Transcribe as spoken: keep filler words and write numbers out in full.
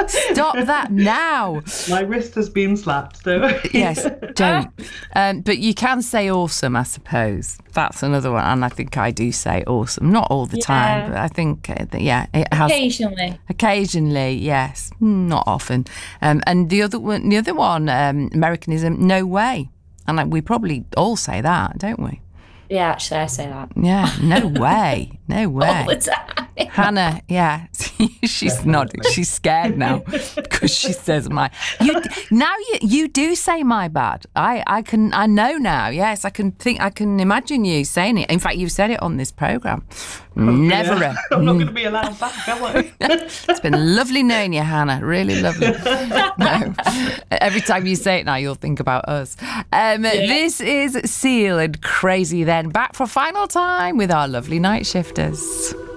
Stop that now. My wrist has been slapped, though. Yes, don't. Um, but you can say awesome, I suppose. That's another one. And I think I do say awesome. Not all the Yeah. time, but I think, uh, that, yeah, it has. Occasionally. Occasionally, yes. Not often. Um, and the other one, the other one, um, Americanism, no way. And like, we probably all say that, don't we? Yeah, actually, I say that. Yeah, no way. No way. All the time. Hannah, yeah, she's nodding. She's scared now because she says my. You now you you do say my bad. I I can I know now. Yes, I can think. I can imagine you saying it. In fact, you've said it on this program. Never. Yeah. I'm not going to be allowed back, am I? It's been lovely knowing you, Hannah. Really lovely. No, every time you say it now, you'll think about us. Um, Yeah. This is Seal and Crazy Then, back for a final time with our lovely night shifters.